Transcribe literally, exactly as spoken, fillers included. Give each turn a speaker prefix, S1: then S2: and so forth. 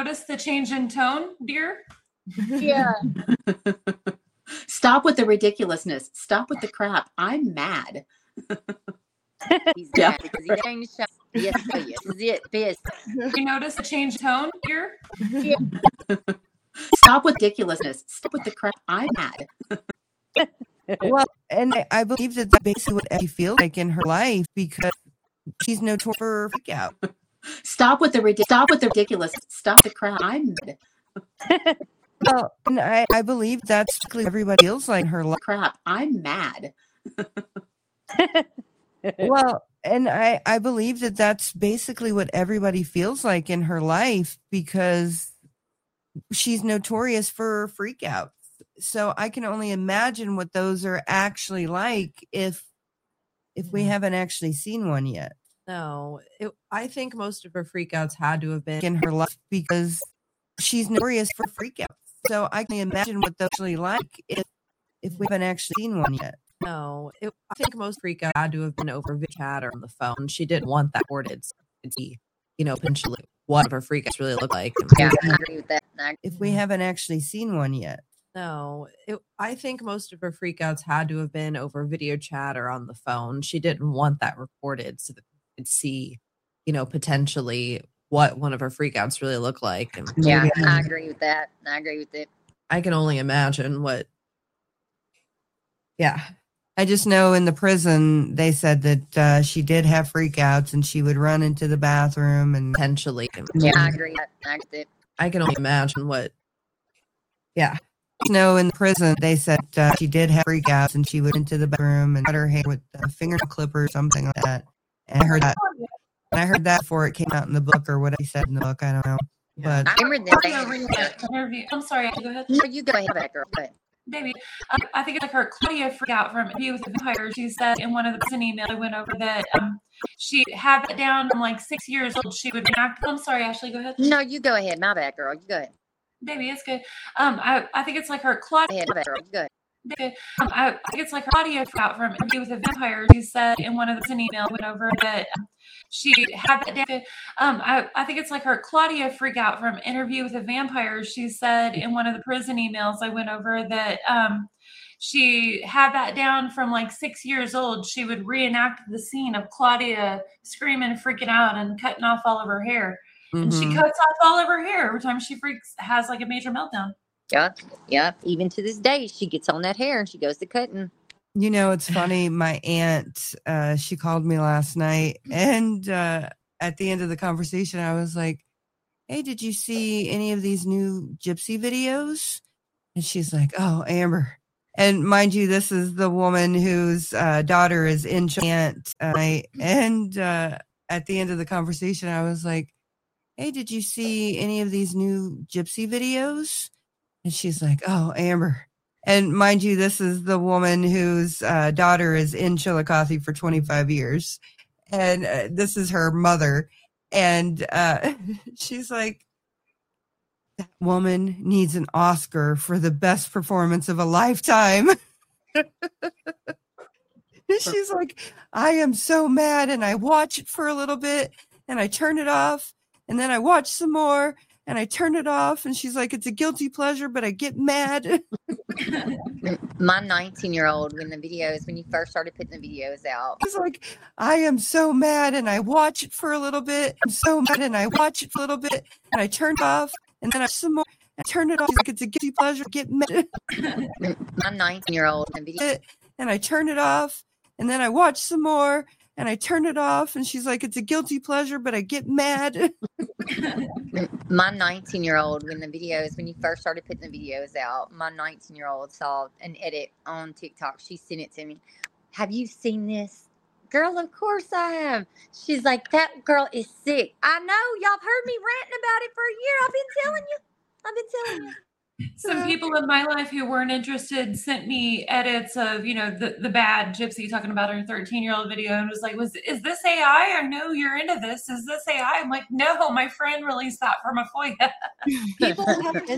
S1: Notice the change in tone, dear?
S2: Yeah.
S3: Stop with the ridiculousness. Stop with the crap. I'm mad.
S2: He's
S3: Yeah.
S2: mad because he changed shop. Yes, oh, yes, is it pissed.
S1: You notice the change in tone, dear?
S2: Yeah.
S3: Stop with ridiculousness. Stop with the crap. I'm mad.
S4: Well, and I, I believe that that's basically what Effie feels like in her life because she's notorious for freak out.
S3: Stop with the ridic- Stop with the ridiculous. Stop the crap. I'm mad.
S4: Well, and I, I believe that's basically what everybody feels like in her life.
S3: Crap. I'm mad.
S4: Well, and I, I believe that that's basically what everybody feels like in her life because she's notorious for freakouts. So I can only imagine what those are actually like if if we haven't actually seen one yet.
S5: No, it, I think most of her freakouts had to have been
S4: In her life because she's notorious for freakouts. So I can imagine what those are actually like if if we haven't actually seen one yet.
S5: No, it, I think most freakouts had to have been over video chat or on the phone. She didn't want that recorded so to see, you know, potentially what her freakouts really look like.
S2: Yeah, I agree with that. I,
S4: If we haven't actually seen one yet.
S5: No, it, I think most of her freakouts had to have been over video chat or on the phone. She didn't want that recorded so that we could see, you know, potentially what one of her freakouts really look like. And
S2: yeah, I agree with that. I agree with it.
S5: I can only imagine what. Yeah.
S4: I just know in the prison they said that uh, she did have freakouts and she would run into the bathroom and
S5: Potentially.
S2: Yeah, I agree with that. I agree with it.
S5: I can only imagine what. Yeah.
S4: No, in the prison, they said uh, she did have freakouts and she went into the bathroom and cut her hair with a fingernail clipper or something like that. And I heard that. And I heard that before it came out in the book or what he said in the book. I don't know. But
S2: I remember that.
S1: Claudia read that interview. I'm sorry, go ahead.
S2: No, you go ahead, that girl. Go ahead.
S1: Baby, um, I think it's like her Claudia freaked out from Interview with the Vampire. She said in one of the prison emails I went over that um, she had that down from like six years old. She would act. I'm sorry, Ashley, go ahead.
S2: No, you go ahead. My bad, girl. You go ahead.
S1: Baby, it's good. Um, I, I think it's like her Claudia.
S2: Go ahead, my bad, girl. You go ahead.
S1: Um, I, I think it's like her Claudia freaked out from Interview with the Vampire. She said in one of the prison emails I went over that um, she had that down. Um, I, I think it's like her Claudia freak out from Interview with the Vampire. She said in one of the prison emails I went over that um, she had that down from like six years old. She would reenact the scene of Claudia screaming, freaking out, and cutting off all of her hair. Mm-hmm. And she cuts off all of her hair every time she freaks, has like a major meltdown.
S2: Yeah, yeah. Even to this day, she gets on that hair and she goes to cutting.
S4: You know, it's funny. My aunt, uh, she called me last night, and uh, at the end of the conversation, I was like, "Hey, did you see any of these new Gypsy videos?" And she's like, "Oh, Amber." And mind you, this is the woman whose uh, daughter is in aunt. Uh, and uh, at the end of the conversation, I was like, "Hey, did you see any of these new Gypsy videos?" And she's like, "Oh, Amber." And mind you, this is the woman whose uh, daughter is in Chillicothe for twenty-five years. And uh, this is her mother. And uh, she's like, "That woman needs an Oscar for the best performance of a lifetime." She's like, "I am so mad, and I watch it for a little bit, and I turn it off, and then I watch some more, and I turn it off." And she's like, "It's a guilty pleasure, but I get mad."
S2: My nineteen-year-old, when the videos, when you first started putting the videos out,
S4: she's like, "I am so mad, and I watch it for a little bit. I'm so mad, and I watch it for a little bit, and I turn it off, and then I some more, and I turn it off. She's like, it's a guilty pleasure, get mad."
S2: My nineteen-year-old, when video,
S4: and I turn it off, and then I watch some more, and I turn it off, and she's like, "It's a guilty pleasure, but I get mad."
S2: My nineteen-year-old, when the videos, when you first started putting the videos out, my nineteen-year-old saw an edit on TikTok. She sent it to me. "Have you seen this?" "Girl, of course I have." She's like, "That girl is sick." "I know. Y'all have heard me ranting about it for a year. I've been telling you. I've been telling you."
S1: Some people in my life who weren't interested sent me edits of, you know, the, the bad Gypsy talking about her thirteen-year-old video and was like, "Was is this A I? I know you're into this. Is this A I?" I'm like, "No, my friend released that from a FOIA."
S5: People have